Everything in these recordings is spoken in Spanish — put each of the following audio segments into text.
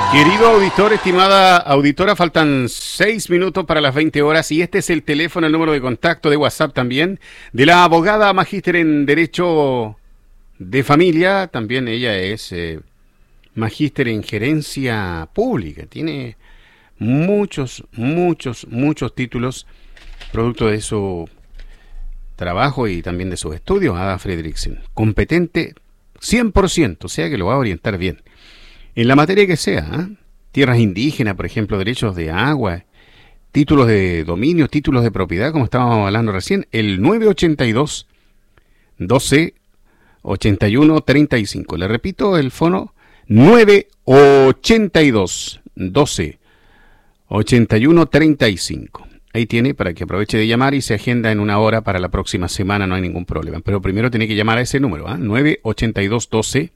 Querido auditor, estimada auditora, faltan 6 minutos para las 20 horas y este es el teléfono, el número de contacto de WhatsApp también, de la abogada magíster en Derecho de Familia. También ella es magíster en Gerencia Pública. Tiene muchos títulos, producto de su trabajo y también de sus estudios. Ada Fredrickson, competente 100%, o sea que lo va a orientar bien. En la materia que sea, ¿eh? Tierras indígenas, por ejemplo, derechos de agua, títulos de dominio, títulos de propiedad, como estábamos hablando recién, el 982 12 81 35. Le repito, el fono 982 12 81 35. Ahí tiene para que aproveche de llamar y se agenda en una hora para la próxima semana, no hay ningún problema. Pero primero tiene que llamar a ese número, ¿eh? 982 12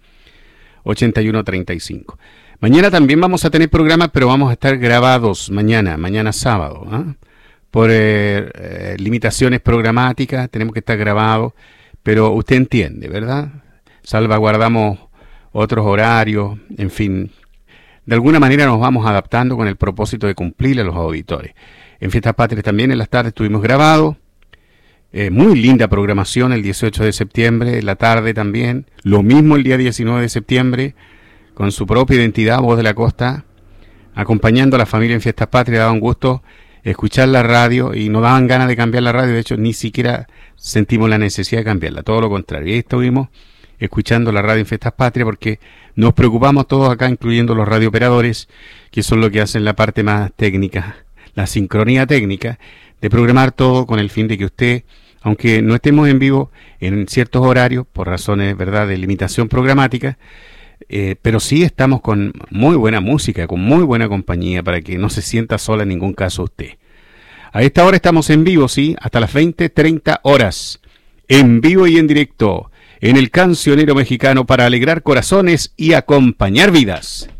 8135. Mañana también vamos a tener programas, pero vamos a estar grabados mañana sábado, ¿eh? Por limitaciones programáticas, tenemos que estar grabados, pero usted entiende, ¿verdad? Salvaguardamos otros horarios, en fin, de alguna manera nos vamos adaptando con el propósito de cumplir a los auditores. En Fiestas Patrias también en las tardes estuvimos grabados. Muy linda programación el 18 de septiembre, en la tarde también. Lo mismo el día 19 de septiembre, con su propia identidad, Voz de la Costa, acompañando a la familia en Fiestas Patrias. Daba un gusto escuchar la radio y no daban ganas de cambiar la radio. De hecho, ni siquiera sentimos la necesidad de cambiarla, todo lo contrario. Y ahí estuvimos escuchando la radio en Fiestas Patrias porque nos preocupamos todos acá, incluyendo los radiooperadores, que son los que hacen la parte más técnica, la sincronía técnica, de programar todo con el fin de que usted, aunque no estemos en vivo en ciertos horarios, por razones, ¿verdad?, de limitación programática, pero sí estamos con muy buena música, con muy buena compañía, para que no se sienta sola en ningún caso usted. A esta hora estamos en vivo, sí, hasta las 20:30 horas, en vivo y en directo, en el Cancionero Mexicano, para alegrar corazones y acompañar vidas.